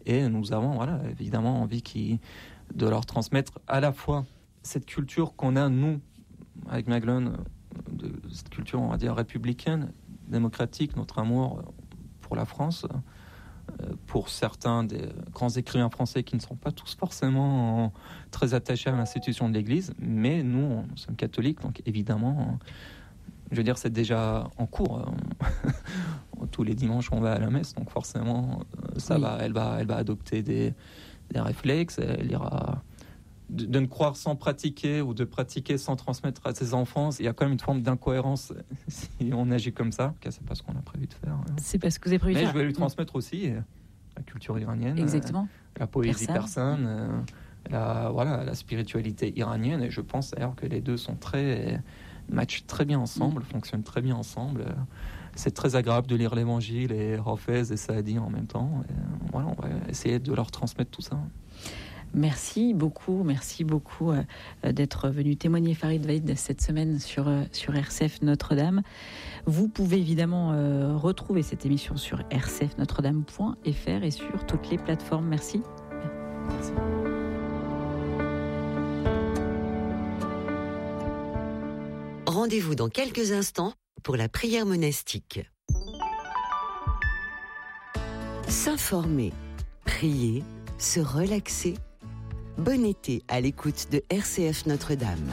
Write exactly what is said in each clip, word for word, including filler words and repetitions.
Et nous avons, voilà, évidemment envie qui, de leur transmettre à la fois cette culture qu'on a, nous, avec Maglone, de cette culture, on va dire, républicaine, démocratique, notre amour pour la France, pour certains des grands écrivains français qui ne sont pas tous forcément très attachés à l'institution de l'Église, mais nous, nous sommes catholiques, donc évidemment, je veux dire, c'est déjà en cours. Tous les dimanches, on va à la messe, donc forcément, ça oui. va, elle va, elle va adopter des, des réflexes, elle ira... De, de ne croire sans pratiquer ou de pratiquer sans transmettre à ses enfants, il y a quand même une forme d'incohérence si on agit comme ça. C'est pas ce qu'on a prévu de faire. C'est pas ce que vous avez prévu de Mais faire. je vais lui transmettre aussi la culture iranienne, exactement. la poésie persane, persane la, voilà, la spiritualité iranienne. Et je pense d'ailleurs que les deux sont très matchent très bien ensemble, mmh. fonctionnent très bien ensemble. C'est très agréable de lire l'Évangile et Hafez et Saadi en même temps. Et voilà, on va essayer de leur transmettre tout ça. Merci beaucoup, merci beaucoup euh, d'être venu témoigner, Farid Vaid, cette semaine sur, euh, sur R C F Notre-Dame. Vous pouvez évidemment euh, retrouver cette émission sur r c f notre dame point f r et sur toutes les plateformes. Merci. Merci. Rendez-vous dans quelques instants pour la prière monastique. S'informer, prier, se relaxer. Bon été à l'écoute de R C F Notre-Dame.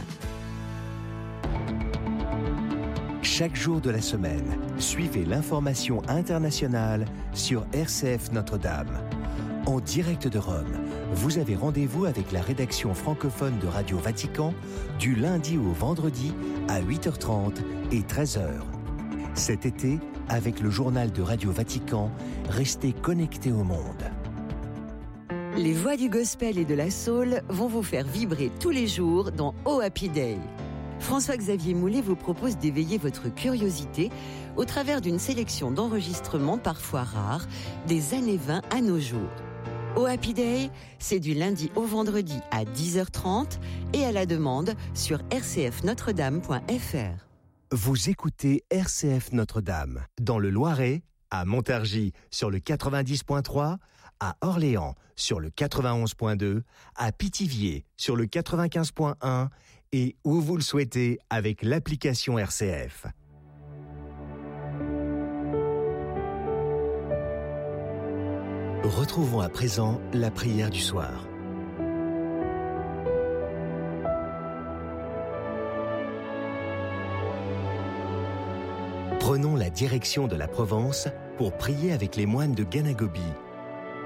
Chaque jour de la semaine, suivez l'information internationale sur R C F Notre-Dame. En direct de Rome, vous avez rendez-vous avec la rédaction francophone de Radio Vatican du lundi au vendredi à huit heures trente et treize heures. Cet été, avec le journal de Radio Vatican, restez connectés au monde. Les voix du gospel et de la soul vont vous faire vibrer tous les jours dans Oh Happy Day. François-Xavier Moulet vous propose d'éveiller votre curiosité au travers d'une sélection d'enregistrements parfois rares des années vingt à nos jours. Oh Happy Day, c'est du lundi au vendredi à dix heures trente et à la demande sur r c f notre dame point f r. Vous écoutez R C F Notre-Dame dans le Loiret, à Montargis sur le quatre-vingt-dix point trois, à Orléans sur le quatre-vingt-onze point deux, à Pithiviers sur le quatre-vingt-quinze point un et où vous le souhaitez avec l'application R C F. Retrouvons à présent la prière du soir. Prenons la direction de la Provence pour prier avec les moines de Ganagobi